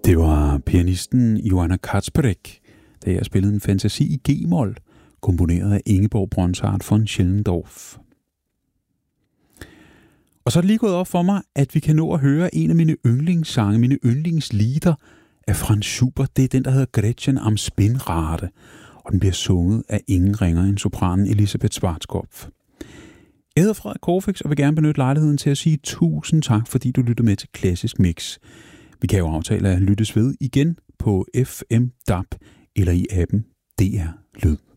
Det var pianisten Joanna Kacperek, da jeg spillede en fantasi i G-mol, komponeret af Ingeborg Bronsart von Schellendorf. Og så er det lige gået op for mig, at vi kan nå at høre en af mine yndlingssange, mine yndlingslieder af Franz Schubert. Det er den, der hedder Gretchen am Spinnrade, og den bliver sunget af ingen ringer end sopranen Elisabeth Schwarzkopf. Jeg hedder Frederik Corfix og vil gerne benytte lejligheden til at sige tusind tak, fordi du lytter med til Klassisk Mix. Vi kan jo aftale at lyttes ved igen på FM, DAB eller i appen DR Lyd.